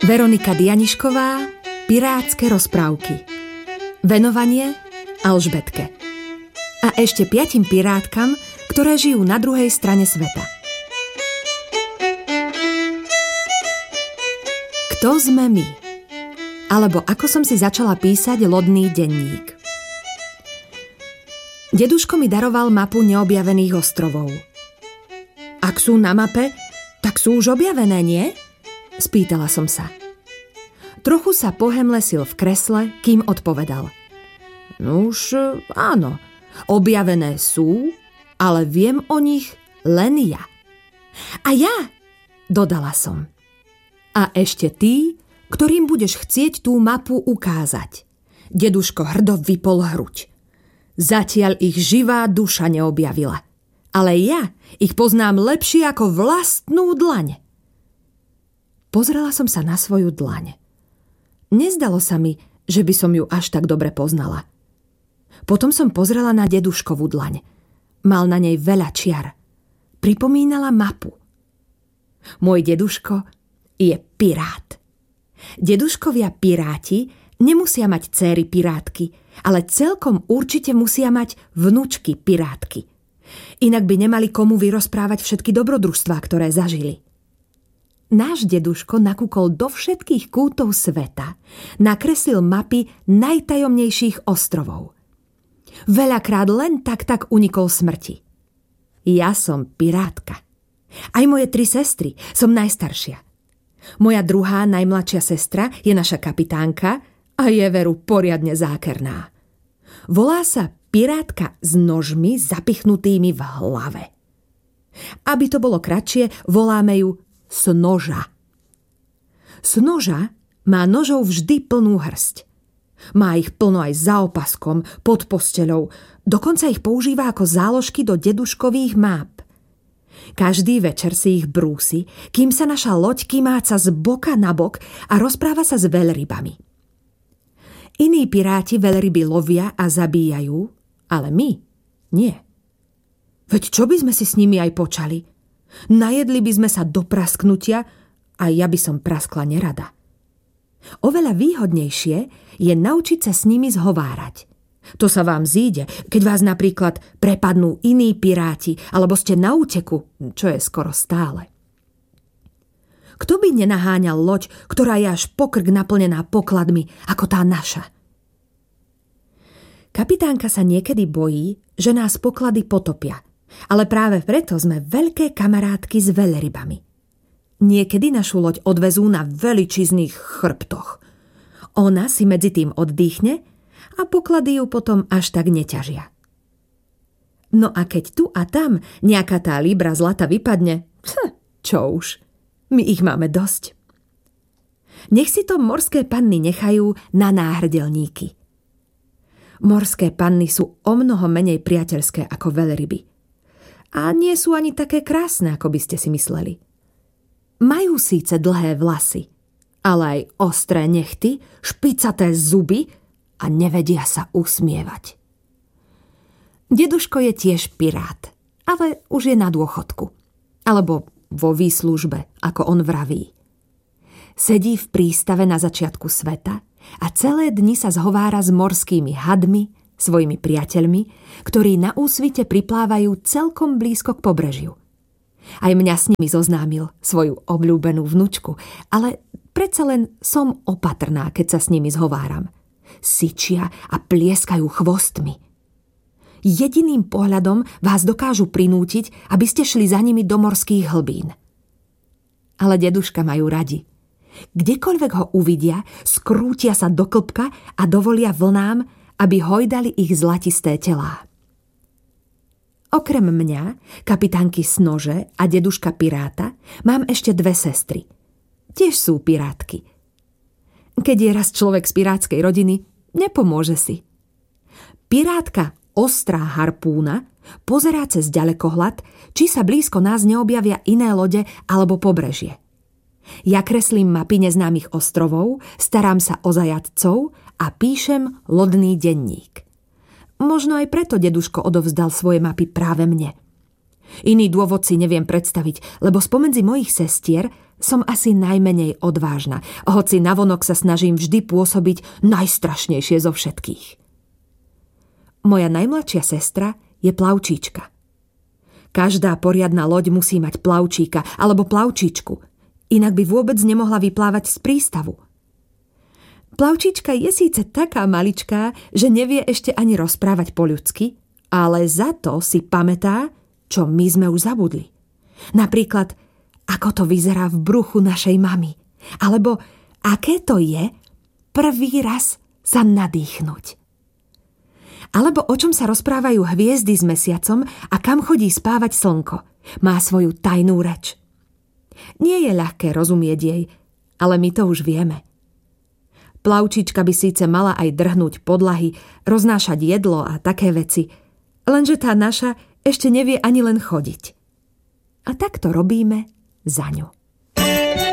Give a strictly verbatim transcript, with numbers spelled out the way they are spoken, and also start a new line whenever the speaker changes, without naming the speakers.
Veronika Dianišková, Pirátske rozprávky. Venovanie Alžbetke. A ešte piatim pirátkam, ktoré žijú na druhej strane sveta. Kto sme my? Alebo ako som si začala písať lodný denník. Deduško mi daroval mapu neobjavených ostrovov. Ak sú na mape, tak sú už objavené, nie? Spýtala som sa. Trochu sa pohemlesil v kresle, kým odpovedal. Nuž, áno, objavené sú, ale viem o nich len ja. A ja, dodala som. A ešte tí, ktorým budeš chcieť tú mapu ukázať. Deduško hrdo vypol hruď. Zatiaľ ich živá duša neobjavila. Ale ja ich poznám lepšie ako vlastnú dlaň. Pozrela som sa na svoju dlaň. Nezdalo sa mi, že by som ju až tak dobre poznala. Potom som pozrela na deduškovú dlaň. Mal na nej veľa čiar. Pripomínala mapu. Môj deduško je pirát. Deduškovia piráti nemusia mať céry pirátky, ale celkom určite musia mať vnučky pirátky. Inak by nemali komu vyrozprávať všetky dobrodružstvá, ktoré zažili. Náš deduško nakúkol do všetkých kútov sveta, nakreslil mapy najtajomnejších ostrovov. Veľakrát len tak tak unikol smrti. Ja som pirátka. Aj moje tri sestry, som najstaršia. Moja druhá, najmladšia sestra je naša kapitánka a je veru poriadne zákerná. Volá sa pirátka s nožmi zapichnutými v hlave. Aby to bolo kratšie, voláme ju Snoža. Snoža má nožov vždy plnú hrsť. Má ich plno aj za opaskom, pod posteľou, dokonca ich používa ako záložky do deduškových máp. Každý večer si ich brúsi, kým sa naša loď kymáca z boka na bok a rozpráva sa s veľrybami. Iní piráti veľryby lovia a zabíjajú, ale my nie. Veď čo by sme si s nimi aj počali? Najedli by sme sa do prasknutia a ja by som praskla nerada. Oveľa výhodnejšie je naučiť sa s nimi zhovárať. To sa vám zíde, keď vás napríklad prepadnú iní piráti alebo ste na úteku, čo je skoro stále. Kto by nenaháňal loď, ktorá je až po krk naplnená pokladmi, ako tá naša? Kapitánka sa niekedy bojí, že nás poklady potopia, ale práve preto sme veľké kamarátky s veľrybami. Niekedy našu loď odvezú na veličizných chrbtoch. Ona si medzi tým oddychne a poklady ju potom až tak neťažia. No a keď tu a tam nejaká tá líbra zlata vypadne, pf, čo už, my ich máme dosť. Nech si to morské panny nechajú na náhrdelníky. Morské panny sú omnoho menej priateľské ako veľryby. A nie sú ani také krásne, ako by ste si mysleli. Majú síce dlhé vlasy, ale aj ostré nechty, špicaté zuby a nevedia sa usmievať. Deduško je tiež pirát, ale už je na dôchodku. Alebo vo výslužbe, ako on vraví. Sedí v prístave na začiatku sveta a celé dni sa zhovára s morskými hadmi, svojimi priateľmi, ktorí na úsvite priplávajú celkom blízko k pobrežiu. Aj mňa s nimi zoznámil, svoju obľúbenú vnučku, ale predsa len som opatrná, keď sa s nimi zhováram. Syčia a plieskajú chvostmi. Jediným pohľadom vás dokážu prinútiť, aby ste šli za nimi do morských hlbín. Ale deduška majú radi. Kdekoľvek ho uvidia, skrútia sa do klbka a dovolia vlnám, aby hojdali ich zlatisté telá. Okrem mňa, kapitánky Snože a deduška piráta, mám ešte dve sestry. Tiež sú pirátky. Keď je raz človek z pirátskej rodiny, nepomôže si. Pirátka Ostrá harpúna pozerá cez ďalekohľad, či sa blízko nás neobjavia iné lode alebo pobrežie. Ja kreslím mapy neznámych ostrovov, starám sa o zajatcov a píšem lodný denník. Možno aj preto deduško odovzdal svoje mapy práve mne. Iný dôvod si neviem predstaviť, lebo spomedzi mojich sestier som asi najmenej odvážna, hoci navonok sa snažím vždy pôsobiť najstrašnejšie zo všetkých. Moja najmladšia sestra je plavčíčka. Každá poriadna loď musí mať plavčíka alebo plavčíčku, inak by vôbec nemohla vyplávať z prístavu. Plavčíčka je síce taká maličká, že nevie ešte ani rozprávať po ľudsky, ale za to si pamätá, čo my sme už zabudli. Napríklad, ako to vyzerá v bruchu našej mamy, alebo aké to je prvý raz sa nadýchnuť. Alebo o čom sa rozprávajú hviezdy s mesiacom a kam chodí spávať slnko. Má svoju tajnú reč. Nie je ľahké rozumieť jej, ale my to už vieme. Plavčička by síce mala aj drhnúť podlahy, roznášať jedlo a také veci, lenže tá naša ešte nevie ani len chodiť. A tak to robíme za ňu.